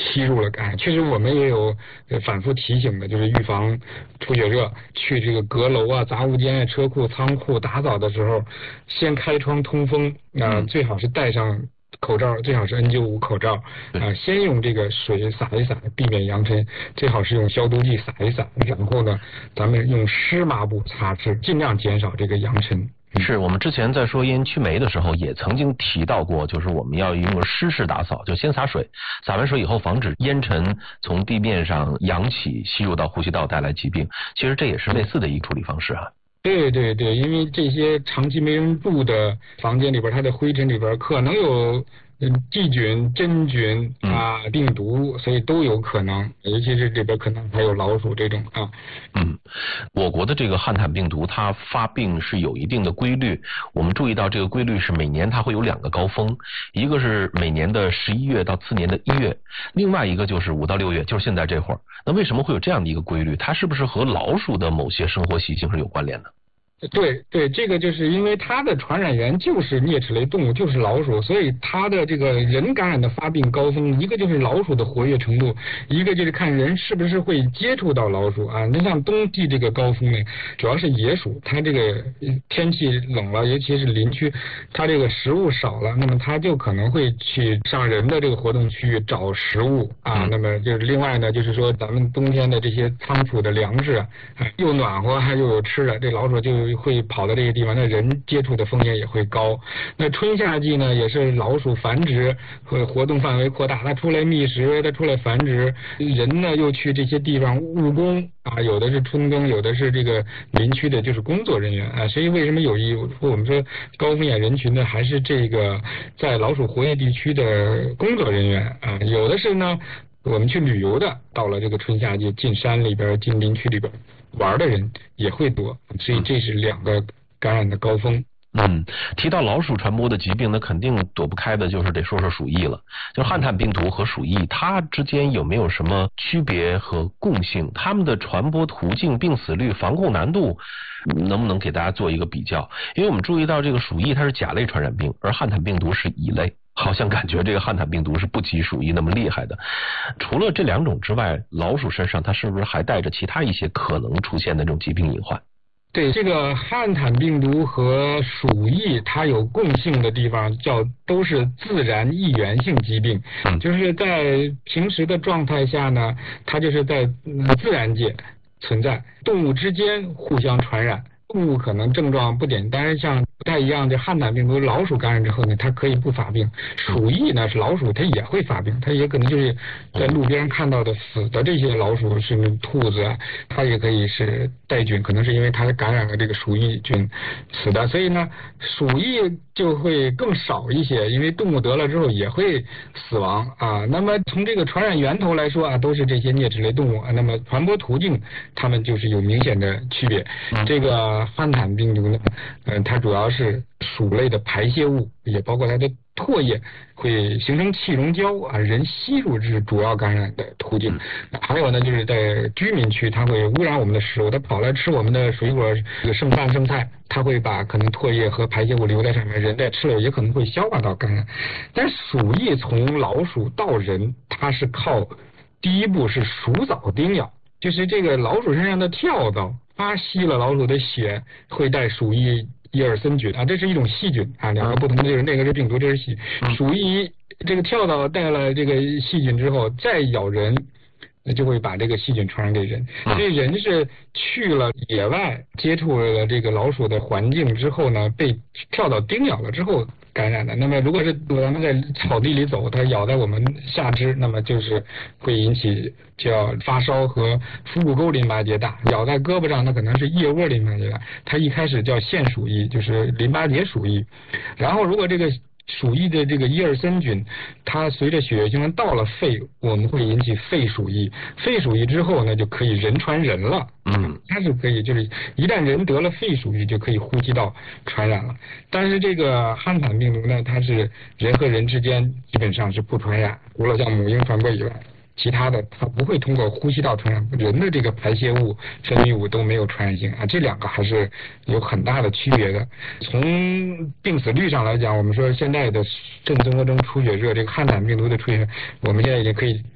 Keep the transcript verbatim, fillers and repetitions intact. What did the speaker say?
吸入了感染。确实我们也有反复提醒的，就是预防出血热，去这个阁楼啊、杂物间啊、车库、仓库打扫的时候，先开窗通风啊、呃，最好是戴上口罩，最好是 N 九十五 口罩啊、呃，先用这个水洒一洒，避免扬尘，最好是用消毒剂洒一洒，然后呢，咱们用湿抹布擦拭，尽量减少这个扬尘。 是我们之前在说烟驱霉的时候，也曾经提到过，就是我们要用湿式打扫，就先洒水，洒完水以后，防止烟尘从地面上扬起，吸入到呼吸道带来疾病。其实这也是类似的一个处理方式啊。 对对对，因为这些长期没人住的房间里边，它的灰尘里边可能有嗯细菌、真菌啊、病毒，所以都有可能，尤其是里边可能还有老鼠这种啊。 嗯，我国的这个汉坦病毒它发病是有一定的规律，我们注意到这个规律是每年它会有两个高峰，一个是每年的十一月到次年的一月，另外一个就是五到六月，就是现在这会儿。那为什么会有这样的一个规律？它是不是和老鼠的某些生活习性是有关联的？ 对对，这个就是因为它的传染源就是啮齿类动物，就是老鼠，所以它的这个人感染的发病高峰，一个就是老鼠的活跃程度，一个就是看人是不是会接触到老鼠啊。那像冬季这个高峰呢，主要是野鼠，它这个天气冷了，尤其是林区，它这个食物少了，那么它就可能会去上人的这个活动区域找食物啊。那么就是另外呢，就是说咱们冬天的这些仓储的粮食啊，又暖和还又有吃的，这老鼠就会跑到这些地方，那人接触的风险也会高。那春夏季呢，也是老鼠繁殖和活动范围扩大，它出来觅食，它出来繁殖，人呢又去这些地方务工啊，有的是春耕，有的是这个林区的，就是工作人员啊。所以为什么有一我们说高风险人群呢，还是这个在老鼠活跃地区的工作人员啊，有的是呢我们去旅游的，到了这个春夏季进山里边进林区里边玩的人也会多，所以这是两个感染的高峰。 嗯，提到老鼠传播的疾病，那肯定躲不开的就是得说说鼠疫了。就汉坦病毒和鼠疫，它之间有没有什么区别和共性？它们的传播途径、病死率、防控难度，能不能给大家做一个比较？因为我们注意到这个鼠疫它是甲类传染病，而汉坦病毒是乙类。好像感觉这个汉坦病毒是不及鼠疫那么厉害的。除了这两种之外，老鼠身上它是不是还带着其他一些可能出现的这种疾病隐患？ 对，这个汉坦病毒和鼠疫它有共性的地方，叫都是自然易源性疾病，嗯、就是在平时的状态下呢，它就是在、嗯、自然界存在，动物之间互相传染。动物可能症状不简单，像不太一样的汉坦病毒，老鼠感染之后呢，它可以不发病。鼠疫呢是老鼠，它也会发病，它也可能就是在路边看到的死的这些老鼠是兔子啊，它也可以是带菌，可能是因为它感染了这个鼠疫菌死的。所以呢，鼠疫就会更少一些，因为动物得了之后也会死亡啊。那么从这个传染源头来说啊，都是这些啮齿类动物，那么传播途径它们就是有明显的区别。这个汉坦病毒呢，呃，它主要是鼠类的排泄物，也包括它的唾液会形成气溶胶啊，人吸入这是主要感染的途径。还有呢，就是在居民区，它会污染我们的食物，它跑来吃我们的水果、剩饭剩菜，它会把可能唾液和排泄物留在上面，人在吃了也可能会消化到感染。但鼠疫从老鼠到人，它是靠第一步是鼠蚤叮咬，就是这个老鼠身上的跳蚤。它吸了老鼠的血，会带鼠疫伊尔森菌啊，这是一种细菌啊，两个不同的就是那个是病毒，这是细鼠疫。这个跳蚤带了这个细菌之后，再咬人，就会把这个细菌传染给人。所以人是去了野外，接触了这个老鼠的环境之后呢，被跳蚤叮咬了之后感染的。那么如果是咱们在草地里走，它咬在我们下肢，那么就是会引起叫发烧和腹股沟淋巴结大；咬在胳膊上，那可能是腋窝淋巴结大。它一开始叫腺鼠疫，就是淋巴结鼠疫。然后如果这个鼠疫的这个伊尔森菌，它随着血液循环到了肺，我们会引起肺鼠疫。肺鼠疫之后呢，就可以人传人了。嗯，它是可以，就是一旦人得了肺鼠疫，就可以呼吸道传染了。但是这个汉坦病毒呢，它是人和人之间基本上是不传染，除了像母婴传播以外。其他的它不会通过呼吸道传染，人的这个排泄物、分泌物都没有传染性啊，这两个还是有很大的区别的。从病死率上来讲，我们说现在的肾综合征出血热，这个汉坦病毒的出血，我们现在已经可以